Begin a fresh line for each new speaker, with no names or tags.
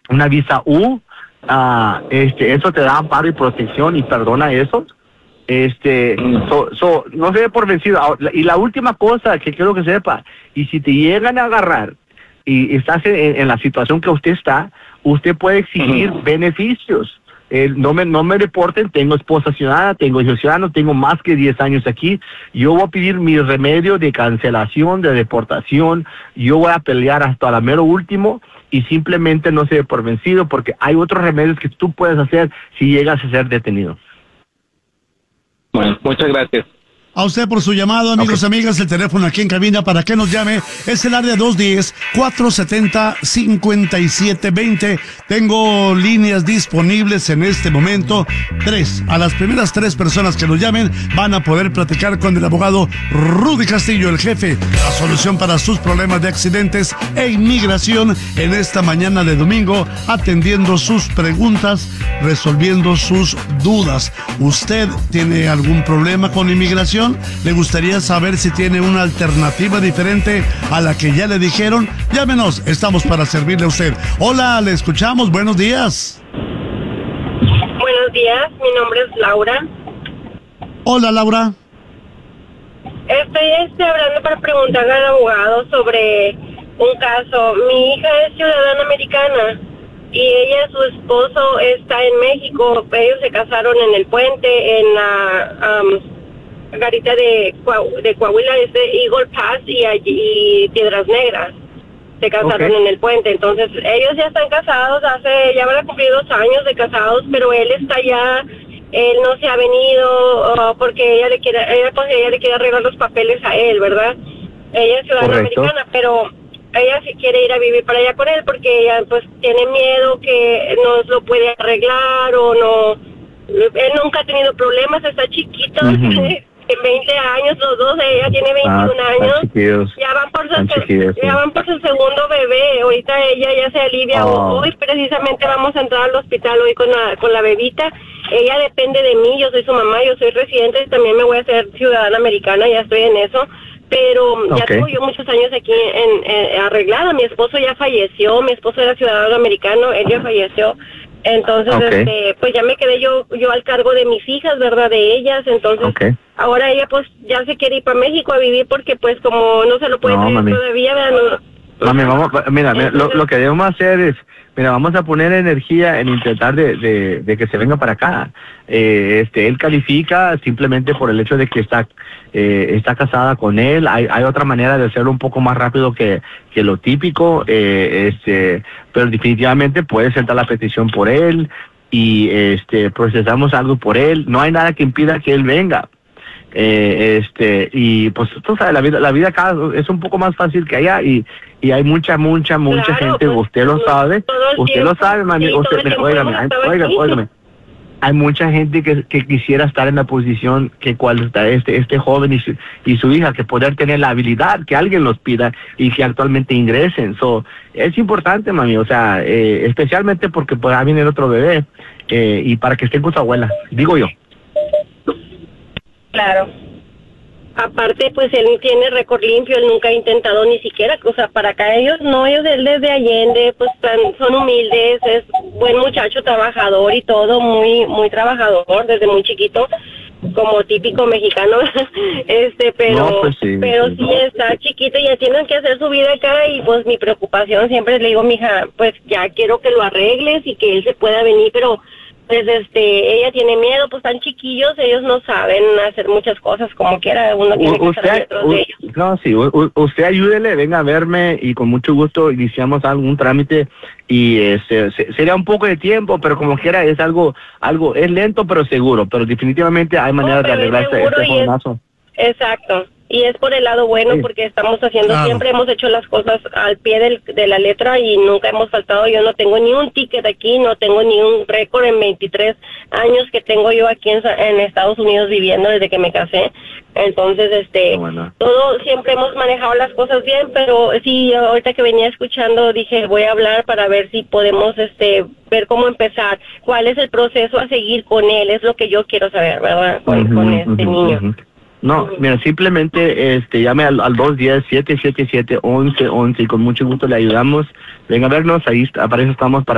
una visa U, eso te da amparo y protección y perdona eso. No se dé por vencido. Y la última cosa que quiero que sepa, y si te llegan a agarrar y estás en la situación que usted está, usted puede exigir beneficios. No me reporten, tengo esposa ciudadana, tengo hijos ciudadanos, tengo más que 10 años aquí. Yo voy a pedir mi remedio de cancelación, de deportación. Yo voy a pelear hasta la mero último y simplemente no se dé por vencido, porque hay otros remedios que tú puedes hacer si llegas a ser detenido.
Bueno, muchas gracias.
A usted por su llamado, amigos y amigas. El teléfono aquí en cabina para que nos llame es el área 210-470-5720. Tengo líneas disponibles en este momento. A las primeras 3 personas que nos llamen van a poder platicar con el abogado Rudy Castillo, el jefe. La solución para sus problemas de accidentes e inmigración en esta mañana de domingo, atendiendo sus preguntas, resolviendo sus dudas. ¿Usted tiene algún problema con inmigración? ¿Le gustaría saber si tiene una alternativa diferente a la que ya le dijeron? Llámenos, estamos para servirle a usted. Hola, le escuchamos, buenos días.
Buenos días, mi nombre es Laura.
Hola, Laura.
Estoy hablando para preguntarle al abogado sobre un caso. Mi hija es ciudadana americana y ella, su esposo, está en México. Ellos se casaron en el puente, en la garita de Coahuila, es de Eagle Pass y Piedras Negras. Se casaron en el puente. Entonces ellos ya están casados, ya van a cumplir 2 años de casados, pero él está allá. Él no se ha venido porque ella le quiere arreglar los papeles a él, ¿verdad? Ella es ciudadana americana, pero ella sí quiere ir a vivir para allá con él porque ella pues tiene miedo que no lo puede arreglar o no. Él nunca ha tenido problemas, está chiquito. En 20 años, los dos, ella tiene 21 años, ya van por su segundo bebé. Ahorita ella ya se alivia. Hoy precisamente vamos a entrar al hospital hoy con la bebita. Ella depende de mí, yo soy su mamá, yo soy residente y también me voy a hacer ciudadana americana, ya estoy en eso. Pero ya tengo yo muchos años aquí arreglada. Mi esposo ya falleció, mi esposo era ciudadano americano, él ya falleció. Entonces, pues ya me quedé yo al cargo de mis hijas, ¿verdad? De ellas. Entonces, ahora ella pues ya se quiere ir para México a vivir porque pues como no se lo puede traer todavía, ¿verdad?
Mami, mira, lo que debemos hacer es, vamos a poner energía en intentar de que se venga para acá. Él califica simplemente por el hecho de que está casada con él. Hay otra manera de hacerlo un poco más rápido que lo típico, pero definitivamente puede sentar la petición por él y procesamos algo por él. No hay nada que impida que él venga. Y pues tú sabes, la vida acá es un poco más fácil que allá y hay mucha gente, pues, usted lo sabe, mami, óigame, hay mucha gente que quisiera estar en la posición que cual está este joven y su hija, que poder tener la habilidad, que alguien los pida y que actualmente ingresen. Es importante, mami, o sea, especialmente porque podrá venir otro bebé y para que estén con su abuela, digo yo.
Claro. Aparte, pues él tiene récord limpio, él nunca ha intentado ni siquiera, o sea, para acá ellos desde Allende, pues son humildes, es buen muchacho, trabajador y todo, muy trabajador desde muy chiquito, como típico mexicano, pero sí está chiquito y ya tienen que hacer su vida acá y pues mi preocupación siempre le digo, mija, pues ya quiero que lo arregles y que él se pueda venir, pero pues ella tiene miedo, pues tan chiquillos, ellos no saben hacer muchas cosas como quiera, uno tiene que estar detrás de ellos.
No, sí, usted ayúdele, venga a verme y con mucho gusto iniciamos algún trámite y sería un poco de tiempo, pero como quiera es algo es lento pero seguro, pero definitivamente hay maneras de arreglar este jovenazo.
Exacto. Y es por el lado bueno, porque estamos haciendo, siempre hemos hecho las cosas al pie de la letra y nunca hemos faltado. Yo no tengo ni un ticket aquí, no tengo ni un récord en 23 años que tengo yo aquí en Estados Unidos viviendo desde que me casé. Entonces, todo, siempre hemos manejado las cosas bien, pero sí, ahorita que venía escuchando dije, voy a hablar para ver si podemos, ver cómo empezar, cuál es el proceso a seguir con él, es lo que yo quiero saber, ¿verdad? Con este niño.
No, mira, simplemente llame al 210-777-1111 y con mucho gusto le ayudamos. Venga a vernos, ahí para eso estamos, para